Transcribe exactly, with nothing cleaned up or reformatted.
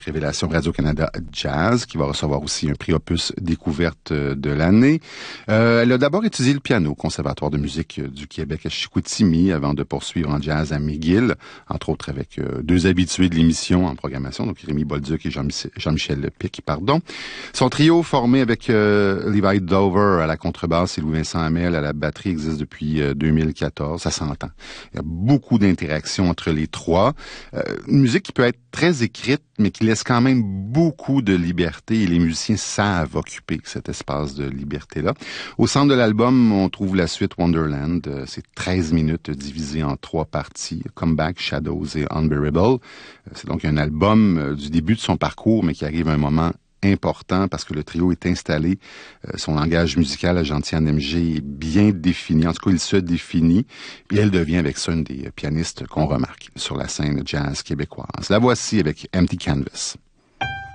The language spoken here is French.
Révélation Radio-Canada Jazz, qui va recevoir aussi un prix Opus Découverte de l'année. Euh, elle a d'abord étudié le piano au Conservatoire de musique du Québec à Chicoutimi avant de poursuivre en jazz à McGill, entre autres avec euh, deux habitués de l'émission en programmation, donc Rémi Bolduc et Jean-Michel, Jean-Michel Pic, pardon. Son trio formé avec euh, Levi Dover à la contrebasse et Louis-Vincent Hamel à la batterie existe depuis euh, deux mille quatorze. Ça s'entend. Il y a beaucoup d'interactions entre les trois. Euh, une musique qui peut être très écrite, mais qui laisse quand même beaucoup de liberté et les musiciens savent occuper cet espace de liberté-là. Au centre de l'album, on trouve la suite Wonderland. C'est treize minutes divisées en trois parties. Comeback, Shadows et Unbearable. C'est donc un album du début de son parcours, mais qui arrive à un moment important parce que le trio est installé. Euh, son langage musical à Gentiane M G est bien défini. En tout cas, il se définit. Et elle devient avec ça une des pianistes qu'on remarque sur la scène jazz québécoise. La voici avec Empty Canvas.